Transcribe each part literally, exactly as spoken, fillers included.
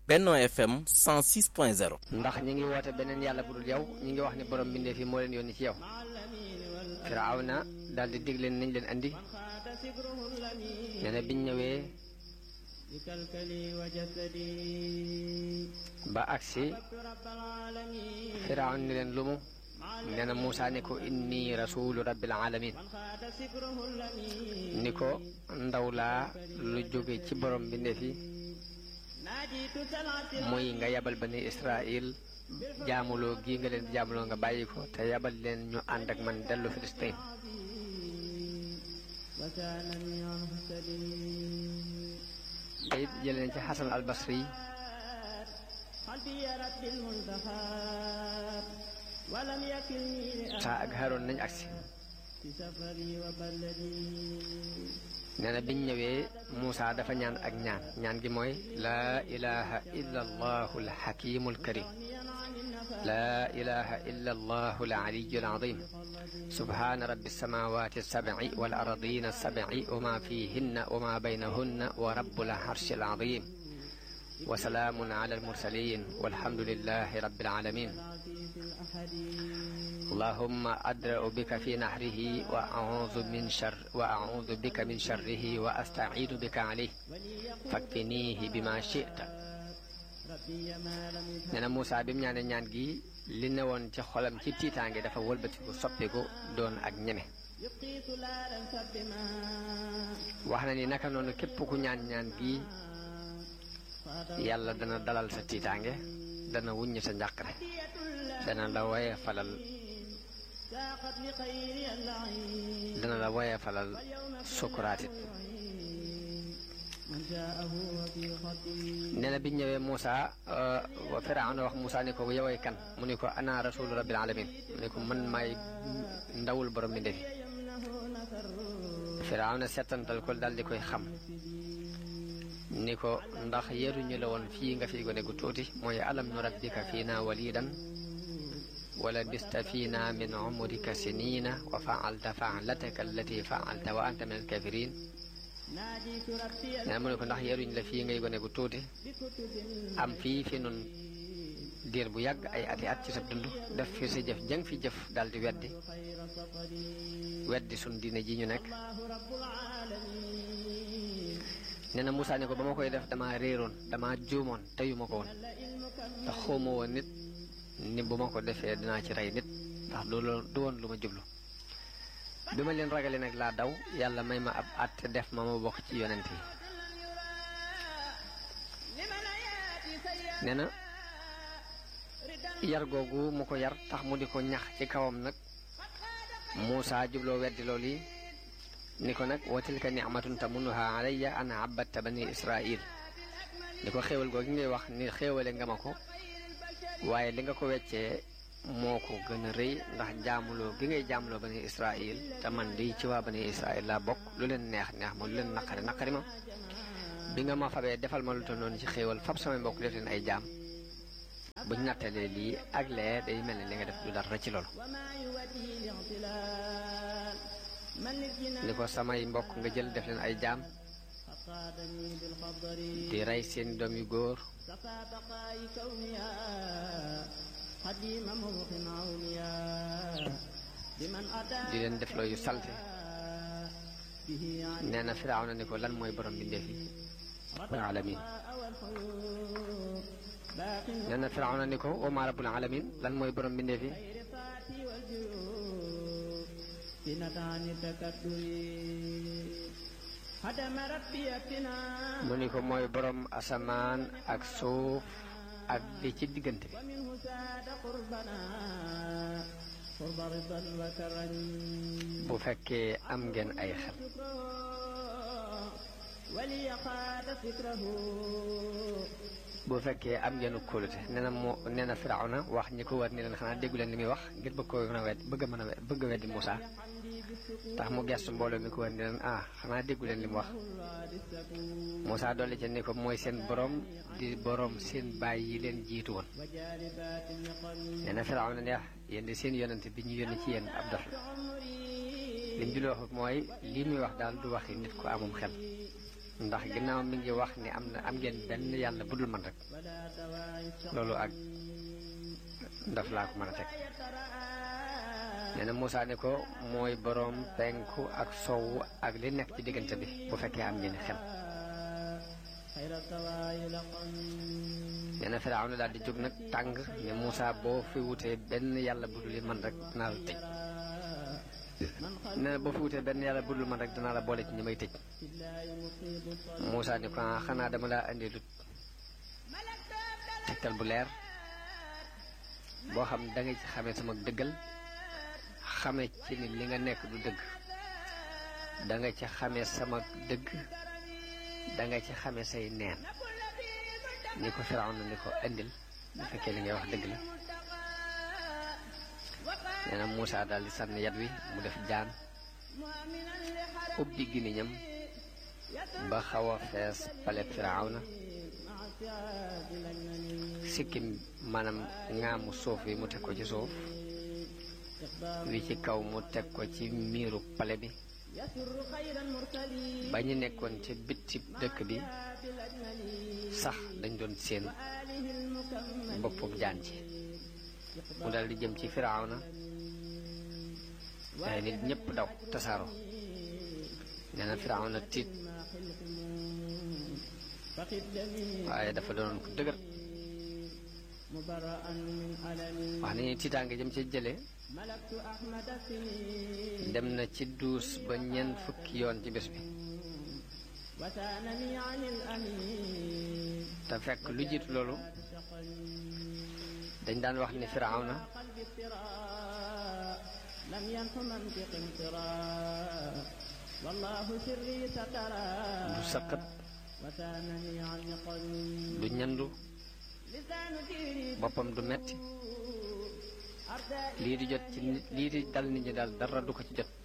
Benno F M cent six point zéro. ndax ñi ngi woote beneen yàlla bu dul yow ñi ngi wax ni borom bindee fi moo leen yónni ci yow. Firawna daal di dig leen nañ leen andi nee na biñ ñëwee ba agsi Firawna ni leen lumu nee na Muusaa ne ko inni rasulu rabbil alamin ni ko ndaw laa lu jóge ci borom bindee fi muy nga yabal bani Israil jaamuloo gii nga leen di jaamuloo nga bàyyi ko te yabal leen ñu ànd ak man dellu Filistin te it jële nañ ci Xasan al Basri saa ak Haroon nañ agsi nee na biñ ñëwee Muusaa dafa ñaan ak ñaan ñaan gi mooy laa ilaha illa allahu alxakimu alkarim laa ilaha illa allahu alaliyu alazim subhaana rabbi alsamawati alsabci wal ardina alsabci wa ma fihinna wa ma baynahunna wa rabbul arshi alazim wa salaamun ala almursalin walhamdulillahi rabbil alamin اللهم أدرأ بك في نحره وأعوذ من شر وأعوذ بك من شره وأستعيذ بك عليه فاكفنيه بما شئت nee na Muusaa bi mu ñaane ñaan gi li ne woon ci xolam ci tiitaange dafa wëlbatiku soppiku doon ak ñeme wax na ni naka noonu képp ku ñaan ñaan gi yàlla dana dalal sa tiitaange dana wuññi sa njàqare dana la woye falal dana la woye falal sukuraatit nee na bi ñëwee Muusaa Firawna wax Muusaa ni ko yowee kan mu ni ko ana rasulu rabbil alamin mu ni ko man maay ndawul borom mi ndefi Firawna settantal ko dal di koy xam ni ko ndax yeruñu la woon fii nga fi gone gu tuuti mooy alam nu rabbika fiina walidan wala bista fiina min umrika sinina wa faalta faalataka allati faalta wa anta min alkafirin nee mu ne ko ndax yeruñ la fii ngay gone gu tuuti am fii fi nun diir bu yàgg ay ati at ci sa dund def fi sa jëf jëng fi jëf daal di weddi weddi sun diine ji ñu nekk nee na Muusaa ne ko ba ma koy def dama réeroon dama juumoon teyuma ko woon ndax xawma woon nit ni bu ma ko defee dinaa ci rey nit ndax du du woon lu ma jublu bi ma leen ragale nag laa daw yàlla may ma ab àtte def ma ma bokk ci yonent yi nee na yar googu mu ko yar tax mu di ko ñax ci kawam nag Muusaa jubloo weddi loolu yi ni ko nag wa tilka nicmatun tamunnuha alayya an abadta bani Israil ni ko xéewal googu ngay wax ni xéewale nga ma ko waaye li nga ko weccee moo ko gën a rëy ndax jaamuloo gi ngay jaamuloo bani Israil te man di ci waa bani Israil laa bokk lu leen neex neex ma lu leen naqari naqari ma bi nga ma fabee defal ma lu toll noonu ci xéewal fab samay mbokk def leen ay jaam buñ nattalee lii ak lee day mel ne li nga def du dara ci loolu ni ko samay mbokk nga jël def leen ay jaam di rey seen doom yu góor di leen def loo yu salte nee na Firawna ni ko lan mooy borom bi ndeefi rabbul alamin nee na Firawna ni ko wa ma rabbul alamin lan mooy borom bi ndeefi mu ni ko mooy borom asamaan ak suuf ak li ci diggante bi bu fekkee am ngeen ay xel bu fekkee am ngeen kóolute nee na moo nee na Firawna wax ñi ko war ni leen xanaa déggu leen li muy wax ngir bëgg ko mën a wedd bëgg a mën a wedd bëgg a weddi Muusaa tax mu gestu mbooloo mi ko war ni leen ah xanaa déggu leen li mu wax Muusaa dolli ci ni ko mooy seen borom di borom seen baay yi leen jiitu woon nee na Firawna ne yéen di seen yonent bi ñu yónni ci yéen ab dof la li mu wax mooy lii muy wax daal du waxi nit ko amum xel ndax ginnaaw mi ngi wax ni am na am ngeen benn yàlla budul man rek loolu ak ndaf laa ko mën a teg nee na Muusa ne ko mooy boroom penku ak sowu ak li nekk ci diggante bi bu fekkee am ngeen xel nee na Firawna daal di jóg nag tàng ne Muusa boo fi wutee benn yàlla budul man rek dinaa la tëj nee na boo fi wutee benn yàlla budul man rek dinaa la boole ci ñi may tëj Muusa ne ko xanaa dama laa indi lu tegtal bu leer boo xam da nga ci xamee sama dëggal xame ci ni li nga nekk du dëgg da nga ci xamee sama dëgg da nga ci xamee say neen ni ko Firawna ni ko indil bu fekkee li ngay wax dëgg la nee na Muusa daal di sànni yat wi mu def jaan ubbi gémmiñam ba xaw a fees paleb Firawna sikkim maanaam ŋaamu suuf wi mu teg ko ci suuf wi ci kaw mu teg ko ci miiru pale bi ba ñu nekkoon ci bitti dëkk bi sax dañ doon seen boppub jaan ci mu dal di jëm ci Firawna ay nit ñëpp daw tasaaroo nee na Firawna tiit waaye dafa doon ko dëgër wax nañu tiitaange jëm ci jële dem na ci duus ba ñeent fukki yoon ci bés bi te fekk lu jiitu loolu dañ daan wax ni Firawna du saqat du ñandu boppam du metti lii di jot ci nit lii di dal nit ñi daal dara du ko ci jot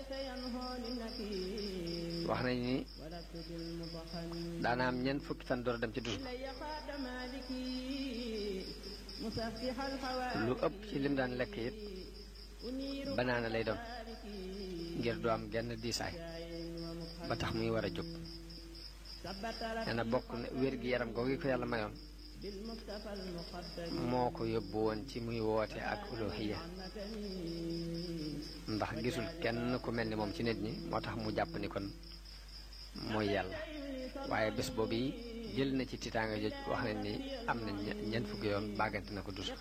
wax nañ ni daana am ñeent fukki fan door a dem ci dus ba lu ëpp ci lim daan lekk it banaana lay doon ngir du am genn diisaay ba tax muy war a jóg nee na bokk na wér gi yaram googu ko yàlla mayoon moo ko yóbbu woon ci muy woote ak uluhiyya ndax gisul kenn ku mel ni moom ci nit ñi moo tax mu jàpp ni kon mooy yàlla waaye bés boobu yi jël na ci tiitaanga joj wax nañ ni am na ñeent fukki yoon bàggante na ko dus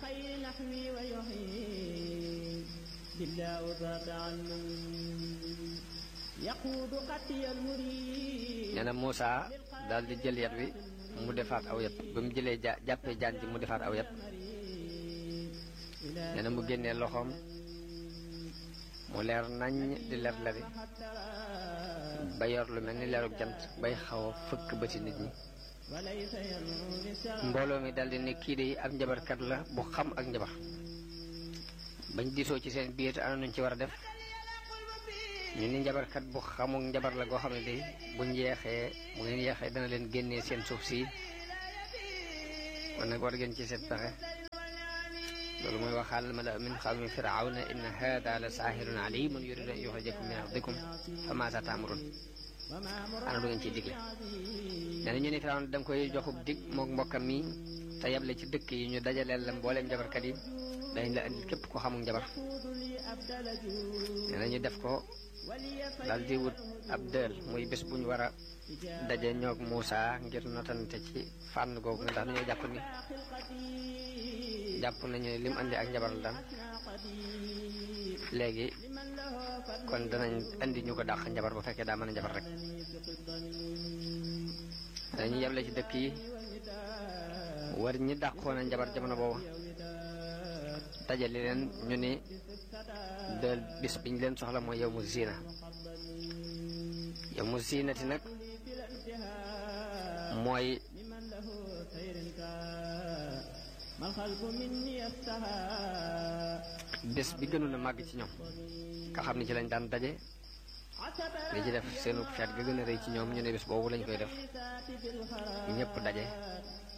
nee na Muusa daal di jël yat wi mu defaat aw yat ba mu jëlee ja jàppee jaan ji mu defaat aw yat nee na mu génnee loxoom mu leer nañ di leer leri ba yor lu mel ni leerug jant bay xaw a fëkk bëti nit ñi mbooloo mi daldi ne kii de ab njabarkat la bu xam ak njabar bañ diisoo ci seen biir ana nuñ ci war a def ñu ni njabarkat bu xamuk njabar la goo xam ne day bu njeexee bu ngeen yeexee dana leen génnee seen suuf si kon nag war ngeen ci seet pexe loolu mooy waxaal mala min qawmi firawna inna hada la saahirun alimun yuridu an yuxrijakum min ardikum fa maasa taamurun ana du ngeen ciy digle nee na ñu ne Firawna da nga koy joxub dig mook mbokkam mi te yable ci dëkk yi ñu dajaleel la mbooleem njabarkat yi dañ la indil képp ko xamul njabar nee na ñu def ko dal di wut ab dël muy bés bu ñu war a daje ñoog Muusa ngir notante ci fànn googu ndax dañoo jàpp ni jàpp nañu ne lim andi ak njabar la daan léegi kon danañ andi ñu ko dàq njabar bu fekkee daa mën a njabar rek dañu yeble ci dëkk yi war ñi dàqoon a njabar jamono boobu dajale leen ñu ni dël bis biñ leen soxla mooy yow mu ziina yow mu ziinati nag mooy bés bi gënoon a màgg ci ñoom nga xam ni ci lañ daan daje li ci def seenu feet ga gën a rëy ci ñoom ñu ne bés boobu lañ koy def ñëpp daje